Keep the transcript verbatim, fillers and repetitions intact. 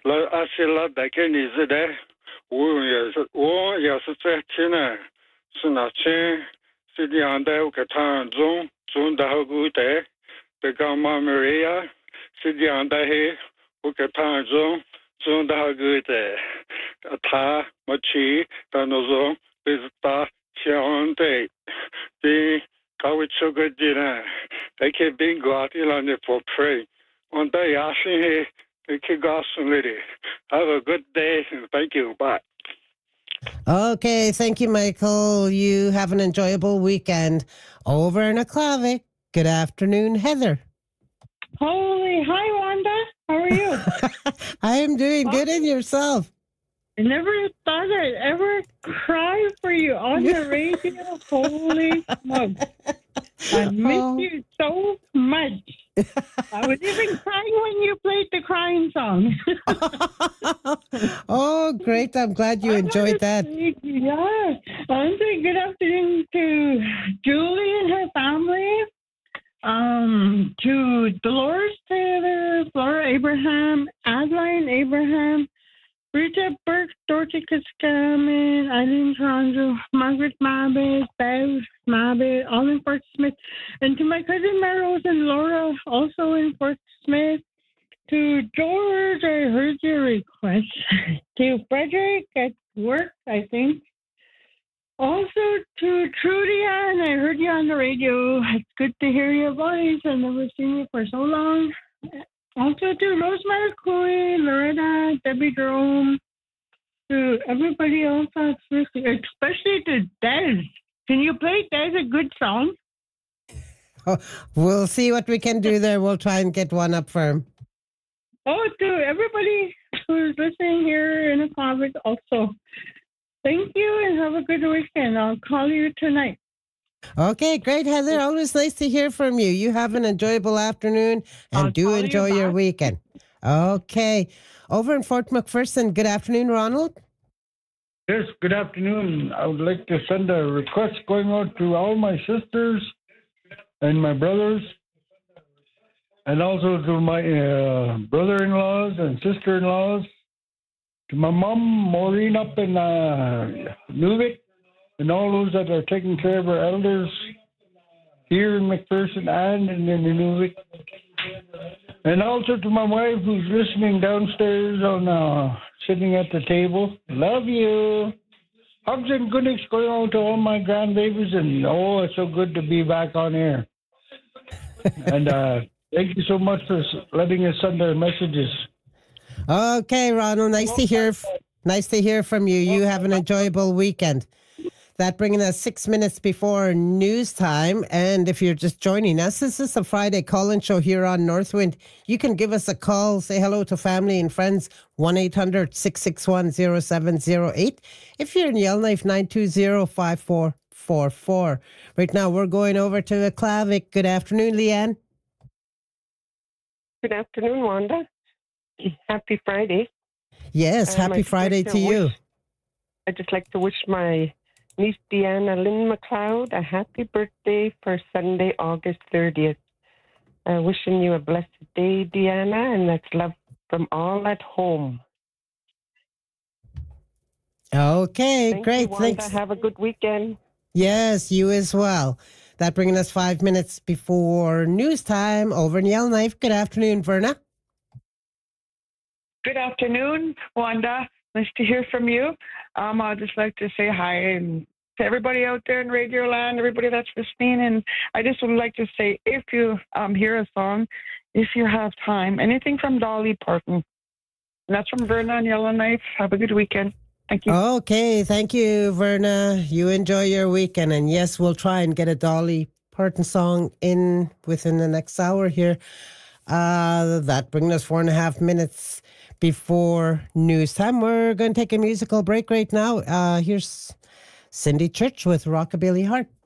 老阿西老大概你是的，我也是，我也是在听呢，是那天是这样的，我给他中中的好古的，这个妈妈呀，是这样的嘿，我给他中中的好古的，他没去，但那种就是他相对的。搞个这个的呢，还可以变高的了呢，for pray。on the Yashi, have a good day and thank you. Bye. Okay, thank you, Michael. You have an enjoyable weekend. Over in Aklavik. Good afternoon, Heather. Holy, hi, Wanda. How are you? I am doing good, and yourself? I never thought I'd ever cry for you on the radio. Holy smokes. I miss oh. you so much. I was even crying when you played the crying song. Oh, great. I'm glad you enjoyed that. Say, yeah. I want to say good afternoon to Julie and her family, um, to Dolores Taylor, Flora Abraham, Adeline Abraham, Rita Burke, Dorothy Kaskaman, Eileen Toronto, Margaret Mabit, Bev Mabit, all in Fort Smith, and to my cousin Melrose and Laura, also in Fort Smith. To George, I heard your request. To Frederick at work, I think. Also to Trudy Ann, I heard you on the radio. It's good to hear your voice. I've never seen you for so long. Also to Rosemary Coy, Loretta, Debbie Jerome, to everybody else that's listening, especially to Des. Can you play Des a good song? Oh, we'll see what we can do there. We'll try and get one up for him. Oh, to everybody who's listening here in the conference also. Thank you and have a good weekend. I'll call you tonight. Okay, great, Heather. Always nice to hear from you. You have an enjoyable afternoon and I'll do enjoy you your weekend. Okay. Over in Fort McPherson, good afternoon, Ronald. Yes, good afternoon. I would like to send a request going out to all my sisters and my brothers, and also to my uh, brother-in-laws and sister-in-laws, to my mom, Maureen, up in uh, Newvik, and all those that are taking care of our elders here in McPherson and in Nunavut. And also to my wife who's listening downstairs on uh, sitting at the table. Love you. Hugs and goodness going on to all my grandbabies. And oh, it's so good to be back on air. And uh, thank you so much for letting us send our messages. Okay, Ronald. Nice to hear. Nice to hear from you. You have an enjoyable weekend. That bringing us six minutes before news time. And if you're just joining us, this is a Friday call-in show here on Northwind. You can give us a call, say hello to family and friends, one eight hundred six six one zero seven zero eight. If you're in Yellowknife, nine two zero five four four four. Right now, we're going over to Aklavik. Good afternoon, Leanne. Good afternoon, Wanda. Happy Friday. Yes, um, happy Friday like to, to you. Wish, I'd just like to wish my niece Deanna Lynn McLeod a happy birthday for Sunday, August thirtieth. Uh, wishing you a blessed day, Deanna, and that's love from all at home. Okay, Thank great. You, Wanda. Thanks. Have a good weekend. Yes, you as well. That bringing us five minutes before news time over in Yellowknife. Good afternoon, Verna. Good afternoon, Wanda. Nice to hear from you. Um, I'd just like to say hi and to everybody out there in Radio Land, everybody that's listening. And I just would like to say, if you um, hear a song, if you have time, anything from Dolly Parton. And that's from Verna and Yellowknife. Have a good weekend. Thank you. Okay, thank you, Verna. You enjoy your weekend. And yes, we'll try and get a Dolly Parton song in within the next hour here. Uh, that brings us four and a half minutes before news time. We're going to take a musical break right now. Uh, here's Cindy Church with Rockabilly Heart.